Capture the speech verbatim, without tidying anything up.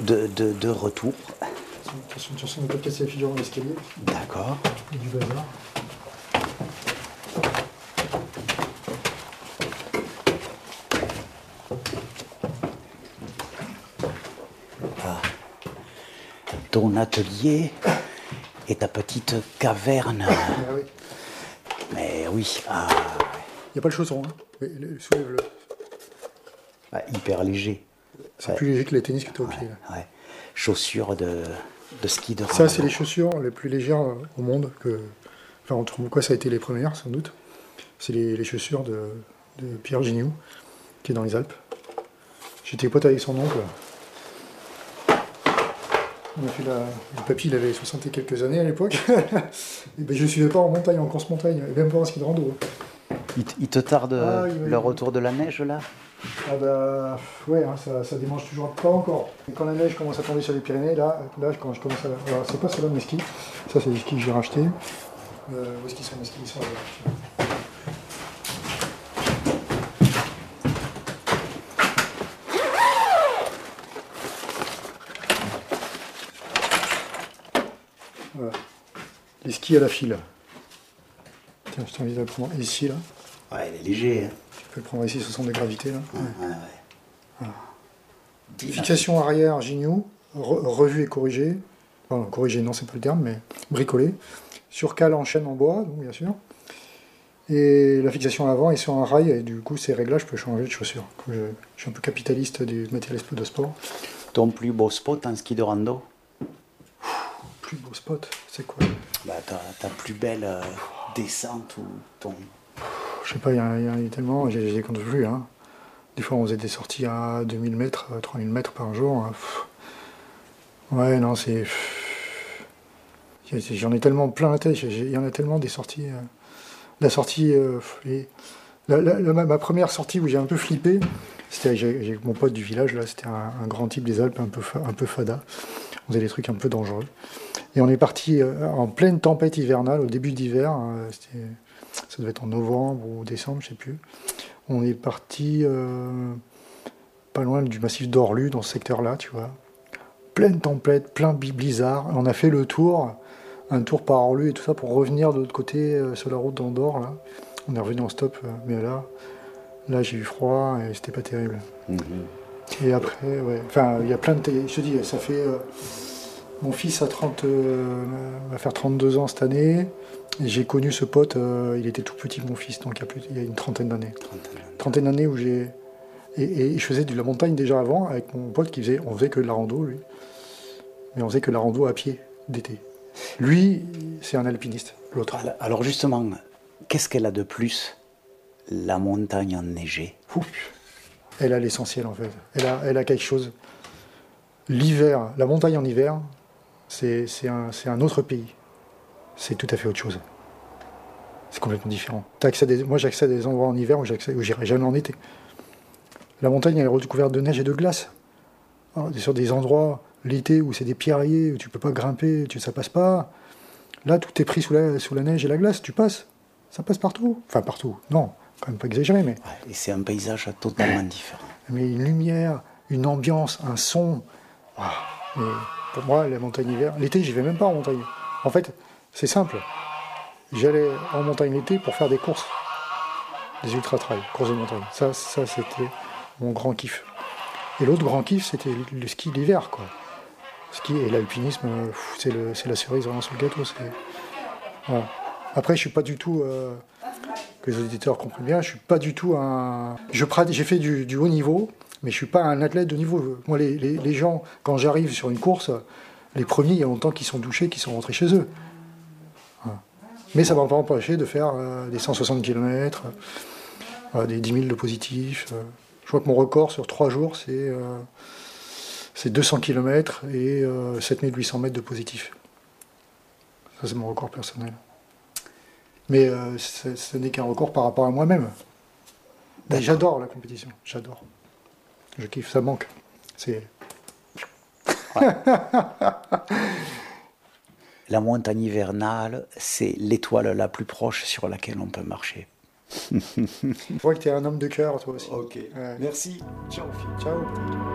de, de, de retour. Attention, attention, ne pas te casser la figure dans l'escalier. D'accord. Il y a du bazar. Ah. Ton atelier et ta petite caverne. Ah oui. Mais oui, ah, Il n'y a pas le chausson, hein. Mais, le- soulève-le. ah, hyper léger. C'est Ouais. plus léger que les tennis que tu as au pied. Là. Ouais. Chaussures de, de ski de Ça, randonnée. c'est les chaussures les plus légères euh, au monde. Que... Enfin, on trouve quoi, ça a été les premières, sans doute. C'est les, les chaussures de, de Pierre Gignoux, qui est dans les Alpes. J'étais pote avec son oncle. On a fait la... Le papy, il avait soixante et quelques années à l'époque. Et ben, je ne suivais pas en montagne, en course montagne, et même pas en ski de rando. Il, te- il te tarde Ah, il va- le retour de la neige là? Ah bah ouais, hein, ça, ça démange toujours pas encore. Et quand la neige commence à tomber sur les Pyrénées, là, là quand je commence à... Alors c'est pas ceux-là mes skis, ça c'est les skis que j'ai rachetés. Euh, où est-ce qu'ils sont mes skis? Ils sont là. Voilà. Les skis à la file. Tiens, je t'invite à le prendre ici là. Ouais, il est léger. Hein. Tu peux le prendre ici, ce sont des gravités là. Ouais, ouais. Fixation arrière, Gignoux, re- revue et corrigée. Enfin, corrigée, non, c'est pas le terme, mais bricolée. Surcale en chaîne en bois, donc bien sûr. Et la fixation avant est sur un rail, et du coup, ces réglages, je peux changer de chaussure. Comme Je, je suis un peu capitaliste du matériel de sport. Ton plus beau spot en ski de rando? Plus beau spot, c'est quoi? Bah, ta, ta plus belle euh, descente ou ton... Je sais pas, il y, a- il y en a tellement, je je les compte plus. Hein. Des fois, on faisait des sorties à deux mille mètres, trois mille mètres par jour. hein. Pff. Ouais, non, c'est... J'en ai tellement plein la tête, j'ai- j'ai- il y en a tellement des sorties. euh. La sortie... euh, les- la- la- la- ma ma première sortie où j'ai un peu flippé, c'était avec, j'ai- avec mon pote du village, là, c'était un, un grand type des Alpes, un peu, fa- un peu fada. On faisait des trucs un peu dangereux. Et on est parti euh, en pleine tempête hivernale, au début d'hiver. hein, c'était- ça devait être en novembre ou décembre, je sais plus. On est parti euh, pas loin du massif d'Orlu, dans ce secteur-là, tu vois. Pleine tempête, plein bi- blizzard. On a fait le tour, un tour par Orlu et tout ça, pour revenir de l'autre côté euh, sur la route d'Andorre. Là. On est revenu en stop, euh, mais là, là j'ai eu froid et c'était pas terrible. Mhm. Et après, ouais. Enfin, il y a plein de. té- Je te dis, ça fait. euh, Mon fils a trente, euh, va faire trente-deux ans cette année. Et j'ai connu ce pote, euh, il était tout petit, mon fils, donc il y a, plus, il y a une trentaine d'années. Trentaine d'années où j'ai. Et, et je faisais de la montagne déjà avant avec mon pote qui faisait. On faisait que de la rando, lui. Mais on faisait que de la rando à pied d'été. Lui, c'est un alpiniste, l'autre. Alors- Alors justement, qu'est-ce qu'elle a de plus, la montagne enneigée? Ouf. Elle a l'essentiel en fait. Elle a, elle a quelque chose. L'hiver, la montagne en hiver, c'est c'est un, c'est un autre pays. C'est tout à fait autre chose. C'est complètement différent. T'as accès à des- moi j'accède à des endroits en hiver où j'accède- où j'irai jamais en été. La montagne elle est recouverte de neige et de glace. Alors, sur des endroits l'été où c'est des pierriers, où tu peux pas grimper, tu, ça passe pas. Là tout est pris sous la, sous la neige et la glace, tu passes. Ça passe partout. Enfin partout, non, quand même pas exagéré, mais, Ouais, et c'est un paysage totalement différent. mais une lumière, une ambiance, un son. Ah, et pour moi, la montagne hiver, l'été, j'y vais même pas en montagne. En fait, c'est simple. J'allais en montagne l'été pour faire des courses, des ultra-trails, courses de montagne. Ça, ça c'était mon grand kiff. Et l'autre grand kiff, c'était le, le ski l'hiver, quoi. Le ski et l'alpinisme, euh, pff, c'est le- c'est la cerise vraiment sur le gâteau. c'est- Voilà. Après, je suis pas du tout, euh, que les auditeurs comprennent bien, je suis pas du tout un. Je pratique, j'ai fait du, du haut niveau, mais je suis pas un athlète de niveau. Moi, les, les- les gens, quand j'arrive sur une course, les premiers, il y a longtemps qu'ils sont douchés, qu'ils sont rentrés chez eux. Voilà. Mais ça ne m'a pas empêché de faire euh, des cent soixante kilomètres, euh, des dix mille de positifs. euh. Je crois que mon record sur trois jours, c'est euh, c'est deux cents kilomètres et euh, sept mille huit cents mètres de positifs. Ça, c'est mon record personnel. Mais euh, c'est- ce n'est qu'un record par rapport à moi-même. Mais j'adore la compétition, j'adore. Je kiffe, ça manque. C'est... La montagne hivernale, c'est l'étoile la plus proche sur laquelle on peut marcher. Je vois que tu es un homme de cœur, toi aussi. Ok, Ouais. merci. Ciao. Ciao.